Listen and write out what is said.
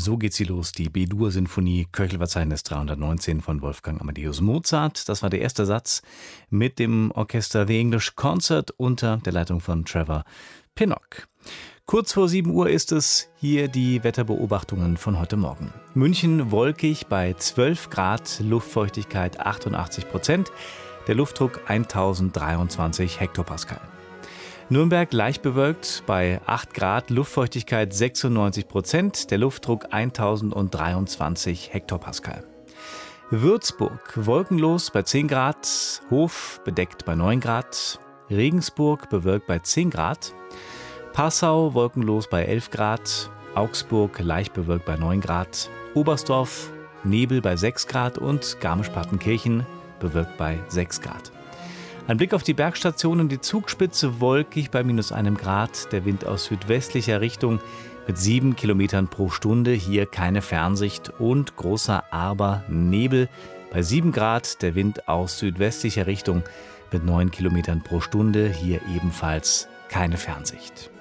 So geht sie los, die B-Dur-Sinfonie, Köchelverzeichnis 319 von Wolfgang Amadeus Mozart. Das war der erste Satz mit dem Orchester The English Concert unter der Leitung von Trevor Pinnock. Kurz vor 7 Uhr ist es, hier die Wetterbeobachtungen von heute Morgen. München wolkig bei 12 Grad, Luftfeuchtigkeit 88%, der Luftdruck 1023 Hektopascal. Nürnberg leicht bewölkt bei 8 Grad, Luftfeuchtigkeit 96%, der Luftdruck 1023 Hektopascal. Würzburg wolkenlos bei 10 Grad, Hof bedeckt bei 9 Grad, Regensburg bewölkt bei 10 Grad, Passau wolkenlos bei 11 Grad, Augsburg leicht bewölkt bei 9 Grad, Oberstdorf Nebel bei 6 Grad und Garmisch-Partenkirchen bewölkt bei 6 Grad. Ein Blick auf die Bergstationen, die Zugspitze wolkig bei -1 Grad, der Wind aus südwestlicher Richtung mit 7 Kilometern pro Stunde, hier keine Fernsicht und großer Arber Nebel bei 7 Grad, der Wind aus südwestlicher Richtung mit 9 Kilometern pro Stunde, hier ebenfalls keine Fernsicht.